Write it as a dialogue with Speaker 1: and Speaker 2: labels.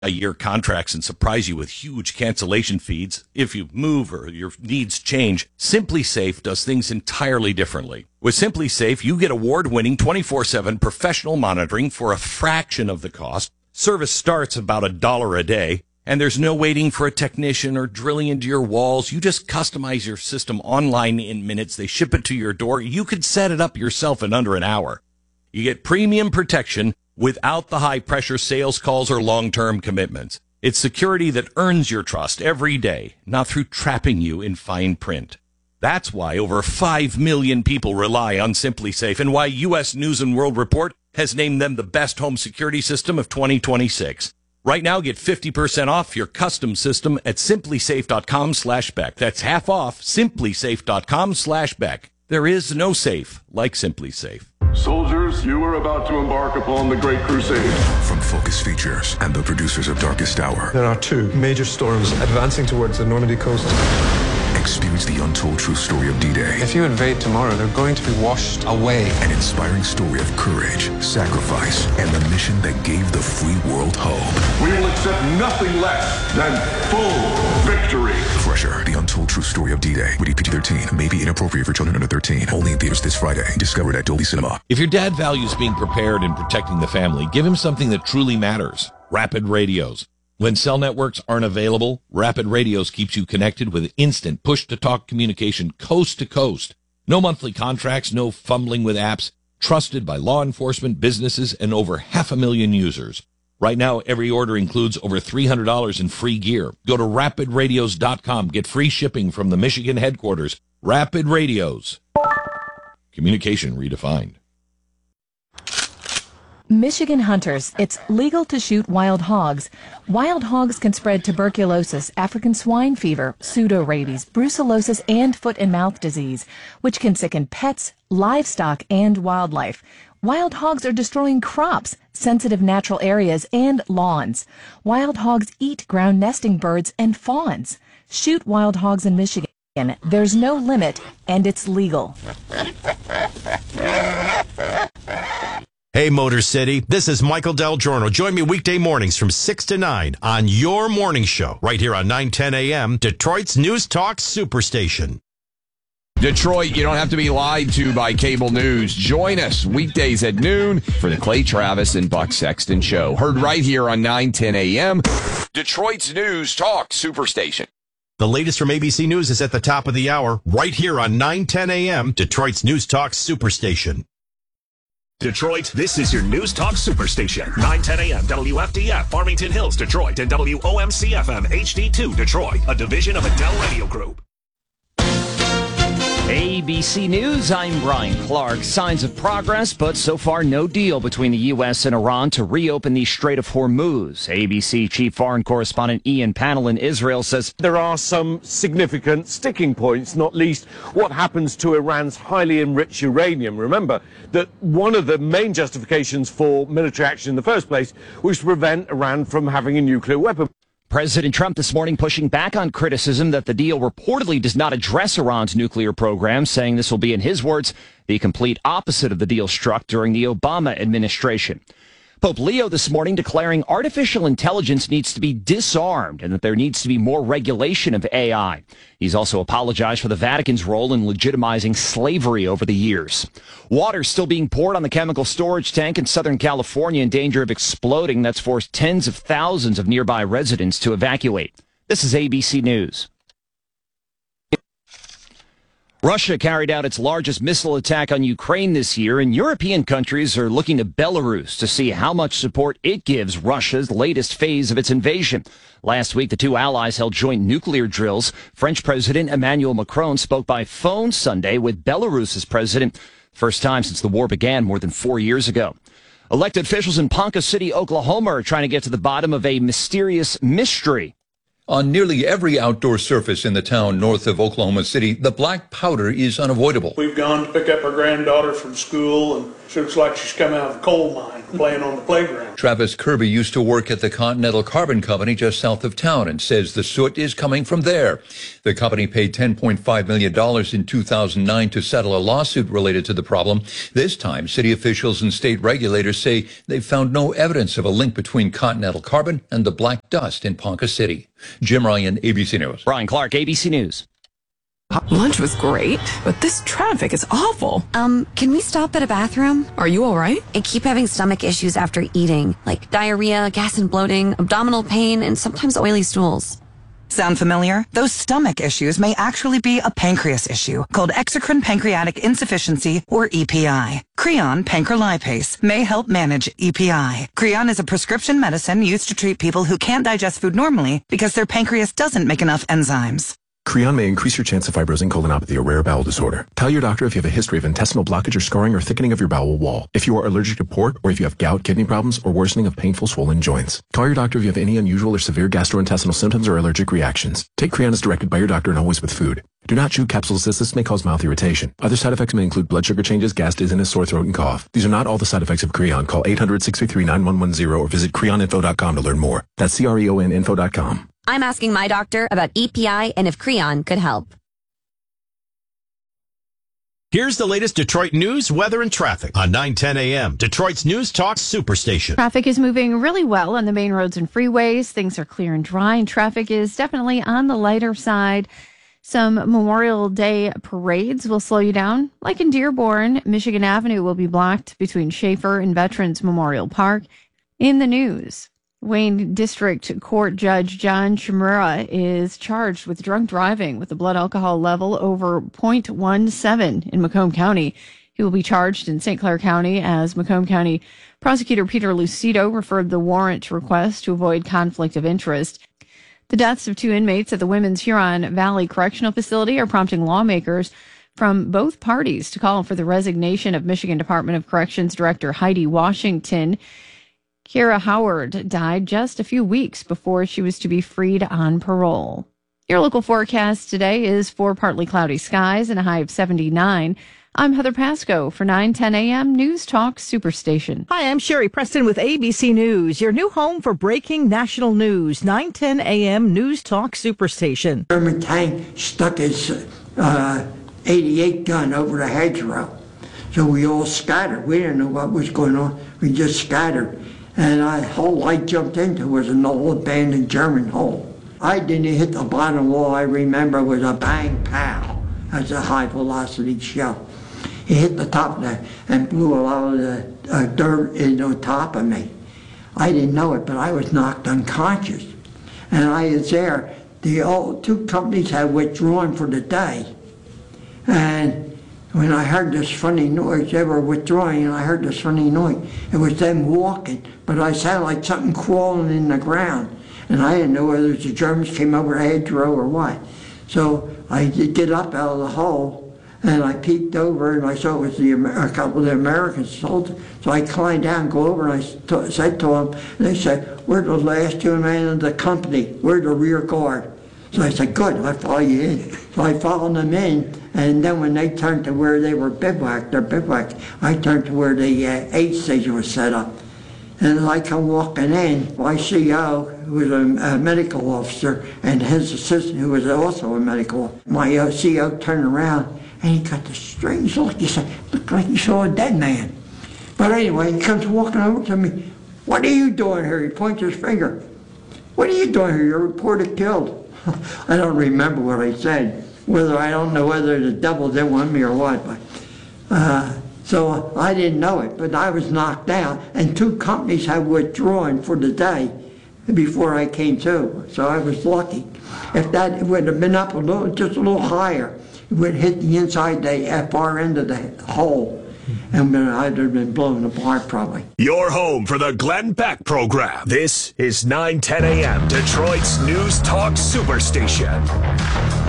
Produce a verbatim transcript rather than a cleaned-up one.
Speaker 1: year contracts and surprise you with huge cancellation fees if you move or your needs change. SimpliSafe does things entirely differently. With SimpliSafe, you get award-winning twenty-four seven professional monitoring for a fraction of the cost. Service starts about a dollar a day, and there's no waiting for a technician or drilling into your walls. You just customize your system online in minutes. They ship it to your door. You could set it up yourself in under an hour. You get premium protection without the high-pressure sales calls or long-term commitments. It's security that earns your trust every day, not through trapping you in fine print. That's why over five million people rely on SimpliSafe and why U S News and World Report has named them the best home security system of twenty twenty-six. Right now, get fifty percent off your custom system at simplysafe.com slash Beck. That's half off, simplysafe.com slash Beck. There is no safe like SimpliSafe.
Speaker 2: Soldiers, you are about to embark upon the Great Crusade.
Speaker 3: From Focus Features and the producers of Darkest Hour.
Speaker 4: There are two major storms advancing towards the Normandy coast.
Speaker 3: Experience the untold true story of D-Day.
Speaker 4: If you invade tomorrow, they're going to be washed away.
Speaker 3: An inspiring story of courage, sacrifice, and the mission that gave the free world hope.
Speaker 2: We will accept nothing less than full victory.
Speaker 3: Crusher, the untold true story of D-Day. Rated P G thirteen. May be inappropriate for children under thirteen. Only in theaters this Friday. Discovered at Dolby Cinema.
Speaker 1: If your dad values being prepared and protecting the family, give him something that truly matters. Rapid Radios. When cell networks aren't available, Rapid Radios keeps you connected with instant push-to-talk communication coast to coast. No monthly contracts, no fumbling with apps. Trusted by law enforcement, businesses, and over half a million users. Right now, every order includes over three hundred dollars in free gear. Go to rapid radios dot com. Get free shipping from the Michigan headquarters. Rapid Radios. Communication redefined.
Speaker 5: Michigan hunters, it's legal to shoot wild hogs. Wild hogs can spread tuberculosis, African swine fever, pseudorabies, brucellosis, and foot and mouth disease, which can sicken pets, livestock, and wildlife. Wild hogs are destroying crops, sensitive natural areas, and lawns. Wild hogs eat ground nesting birds and fawns. Shoot wild hogs in Michigan. There's no limit, and it's legal.
Speaker 6: Hey, Motor City, this is Michael Del Giorno. Join me weekday mornings from six to nine on your morning show, right here on nine ten A M, Detroit's News Talk Superstation.
Speaker 7: Detroit, you don't have to be lied to by cable news. Join us weekdays at noon for the Clay Travis and Buck Sexton Show. Heard right here on nine ten A M, Detroit's News Talk Superstation.
Speaker 6: The latest from A B C News is at the top of the hour, right here on nine ten A M, Detroit's News Talk Superstation.
Speaker 8: Detroit, this is your News Talk Superstation. nine ten A M, W F D F, Farmington Hills, Detroit, and W O M C F M, H D two, Detroit, a division of Adele Radio Group.
Speaker 9: A B C News, I'm Brian Clark. Signs of progress, but so far no deal between the U S and Iran to reopen the Strait of Hormuz. A B C Chief Foreign Correspondent Ian Pannell in Israel says
Speaker 10: there are some significant sticking points, not least what happens to Iran's highly enriched uranium. Remember that one of the main justifications for military action in the first place was to prevent Iran from having a nuclear weapon.
Speaker 9: President Trump this morning pushing back on criticism that the deal reportedly does not address Iran's nuclear program, saying this will be, in his words, the complete opposite of the deal struck during the Obama administration. Pope Leo this morning declaring artificial intelligence needs to be disarmed and that there needs to be more regulation of A I. He's also apologized for the Vatican's role in legitimizing slavery over the years. Water still being poured on the chemical storage tank in Southern California in danger of exploding. That's forced tens of thousands of nearby residents to evacuate. This is A B C News. Russia carried out its largest missile attack on Ukraine this year, and European countries are looking to Belarus to see how much support it gives Russia's latest phase of its invasion. Last week, the two allies held joint nuclear drills. French President Emmanuel Macron spoke by phone Sunday with Belarus's president, first time since the war began more than four years ago. Elected officials in Ponca City, Oklahoma, are trying to get to the bottom of a mysterious mystery.
Speaker 11: On nearly every outdoor surface in the town north of Oklahoma City, the black powder is unavoidable.
Speaker 12: We've gone to pick up our granddaughter from school, and she looks like she's come out of a coal mine. playing on the playground.
Speaker 11: Travis Kirby used to work at the Continental Carbon Company just south of town and says the soot is coming from there. The company paid ten point five million dollars in two thousand nine to settle a lawsuit related to the problem. This time, city officials and state regulators say they found no evidence of a link between Continental Carbon and the black dust in Ponca City. Jim Ryan, A B C News.
Speaker 9: Brian Clark, A B C News.
Speaker 13: Lunch was great, but this traffic is awful.
Speaker 14: Um, can we stop at a bathroom?
Speaker 13: Are you all right?
Speaker 14: I keep having stomach issues after eating, like diarrhea, gas and bloating, abdominal pain, and sometimes oily stools.
Speaker 15: Sound familiar? Those stomach issues may actually be a pancreas issue called exocrine pancreatic insufficiency, or E P I. Creon pancrelipase may help manage E P I. Creon is a prescription medicine used to treat people who can't digest food normally because their pancreas doesn't make enough enzymes.
Speaker 3: Creon may increase your chance of fibrosing colonopathy, a rare bowel disorder. Tell your doctor if you have a history of intestinal blockage or scarring or thickening of your bowel wall, if you are allergic to pork, or if you have gout, kidney problems, or worsening of painful swollen joints. Call your doctor if you have any unusual or severe gastrointestinal symptoms or allergic reactions. Take Creon as directed by your doctor and always with food. Do not chew capsules as this may cause mouth irritation. Other side effects may include blood sugar changes, gas, dizziness, sore throat, and cough. These are not all the side effects of Creon. Call eight hundred, six three three, nine one one zero or visit creon info dot com to learn more. That's C R E O N info dot com.
Speaker 14: I'm asking my doctor about E P I and if Creon could help.
Speaker 6: Here's the latest Detroit news, weather, and traffic on nine ten a.m. Detroit's News Talk Superstation.
Speaker 16: Traffic is moving really well on the main roads and freeways. Things are clear and dry, and traffic is definitely on the lighter side. Some Memorial Day parades will slow you down. Like in Dearborn, Michigan Avenue will be blocked between Schaefer and Veterans Memorial Park. In the news, Wayne District Court Judge John Chimera is charged with drunk driving with a blood alcohol level over point one seven in Macomb County. He will be charged in Saint Clair County as Macomb County Prosecutor Peter Lucido referred the warrant request to avoid conflict of interest. The deaths of two inmates at the Women's Huron Valley Correctional Facility are prompting lawmakers from both parties to call for the resignation of Michigan Department of Corrections Director Heidi Washington. Kira Howard died just a few weeks before she was to be freed on parole. Your local forecast today is for partly cloudy skies and a high of seventy-nine. I'm Heather Pasco for nine ten a.m. News Talk Superstation.
Speaker 17: Hi, I'm Sherry Preston with A B C News, your new home for breaking national news. nine ten a.m. News Talk Superstation.
Speaker 18: German tank stuck his uh, eighty-eight gun over the hedgerow. So we all scattered. We didn't know what was going on. We just scattered. And the hole I jumped into was an old abandoned German hole. I didn't hit the bottom wall. I remember was a bang pow. That's a high velocity shell. It hit the top of that and blew a lot of the uh, dirt in on top of me. I didn't know it, but I was knocked unconscious. And I was there. The old two companies had withdrawn for the day. And when I heard this funny noise, they were withdrawing, and I heard this funny noise. It was them walking, but I sounded like something crawling in the ground. And I didn't know whether the Germans came over the hedgerow or what. So I did get up out of the hole, and I peeked over, and I saw it was the, a couple of the American soldiers. So I climbed down, go over, and I t- said to them, and they said, "We're the last two men of the company. We're the rear guard." So I said, "Good, I'll follow you in." So I followed them in, and then when they turned to where they were bivouacked, their bivouac, I turned to where the uh, aid station was set up. And as I come walking in, my C O, who was a, a medical officer, and his assistant, who was also a medical, my uh, C O turned around, and he got the strange look. He said, "Looked like he saw a dead man." But anyway, he comes walking over to me. "What are you doing here?" He points his finger. "What are you doing here? You're reported killed." I don't remember what I said. Whether I don't know whether the devil did want me or what. But uh, so I didn't know it, but I was knocked down, and two companies had withdrawn for the day before I came to. So I was lucky. If that would have been up a little, just a little higher, it would hit the inside the far end of the hole. And I'd have been blown apart probably.
Speaker 8: Your home for the Glenn Beck program. This is nine ten a.m. Detroit's News Talk Superstation.